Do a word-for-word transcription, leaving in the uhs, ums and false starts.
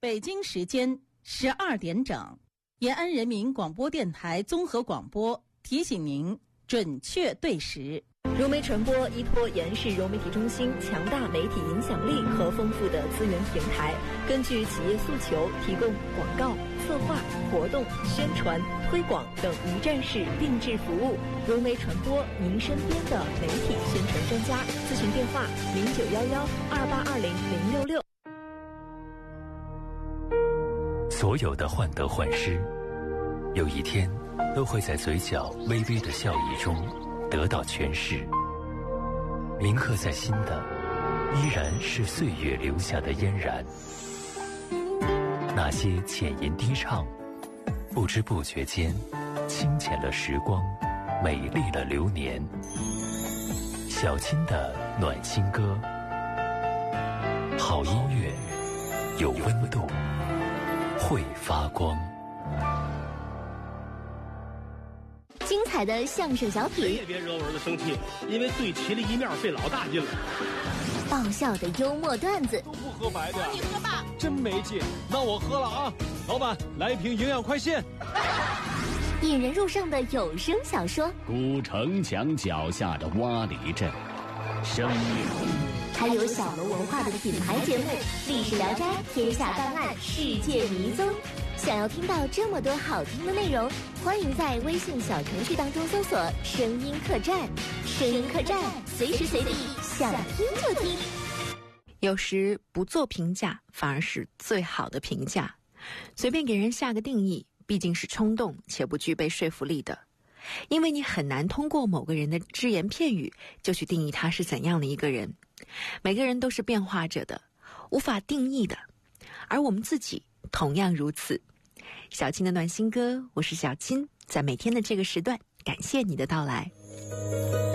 北京时间十二点整，延安人民广播电台综合广播提醒您准确对时。 融媒传播依托延安市融媒体中心强大媒体影响力和丰富的资源平台，根据企业诉求，提供广告、策划、活动、宣传、推广等一站式定制服务。融媒传播，您身边的媒体宣传专家。咨询电话：零九幺幺二八二零零六六。 所有的患得患失，有一天都会在嘴角微微的笑意中得到诠释。铭刻在心的，依然是岁月留下的嫣然。那些浅吟低唱，不知不觉间清浅了时光，美丽了流年。小青的暖心歌，好音乐有温度，会发光。 精彩的相声小品， 谁也别惹我儿子生气，因为对齐了一面费老大劲了。 爆笑的幽默段子， 都不喝白的呀？ 你喝吧， 真没劲。那我喝了啊！老板，来一瓶营养快线。 引人入胜的有声小说， 古城墙脚下的洼里镇，生命。 还有小楼文化的品牌节目《历史聊斋》《天下档案》《世界迷踪》。想要听到这么多好听的内容，欢迎在微信小程序当中搜索“声音客栈”。声音客栈，随时随地想听就听。 有时不做评价，反而是最好的评价。随便给人下个定义，毕竟是冲动且不具备说服力的。因为你很难通过某个人的只言片语就去定义他是怎样的一个人。每个人都是变化着的，无法定义的，而我们自己同样如此。小青的暖心歌，我是小青，在每天的这个时段，感谢你的到来。